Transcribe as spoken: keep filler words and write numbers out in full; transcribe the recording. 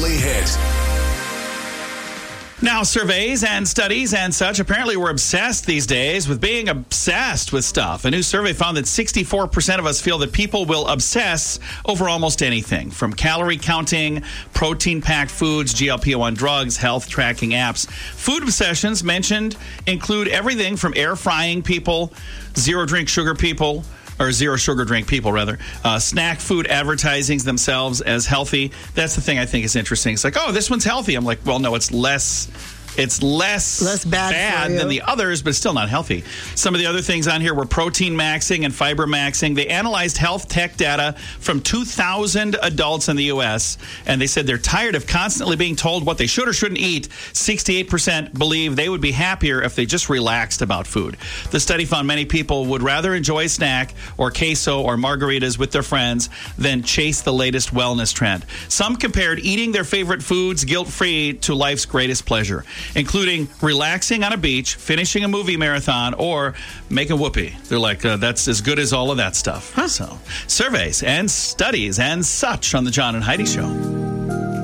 only hit. Now, surveys and studies and such, apparently we're obsessed these days with being obsessed with stuff. A new survey found that sixty-four percent of us feel that people will obsess over almost anything, from calorie counting, protein-packed foods, G L P one drugs, health tracking apps. Food obsessions mentioned include everything from air frying people, zero drink sugar people, or zero sugar drink people, rather. Uh, snack food advertisings themselves as healthy. That's the thing I think is interesting. It's like, oh, this one's healthy. I'm like, well, no, it's less... It's less, less bad, bad than the others, but still not healthy. Some of the other things on here were protein maxing and fiber maxing. They analyzed health tech data from two thousand adults in the U S, and they said they're tired of constantly being told what they should or shouldn't eat. sixty-eight percent believe they would be happier if they just relaxed about food. The study found many people would rather enjoy a snack or queso or margaritas with their friends than chase the latest wellness trend. Some compared eating their favorite foods guilt-free to life's greatest pleasure, including relaxing on a beach, finishing a movie marathon, or making whoopee. They're like, uh, that's as good as all of that stuff. Huh. So, surveys and studies and such on the John and Heidi Show.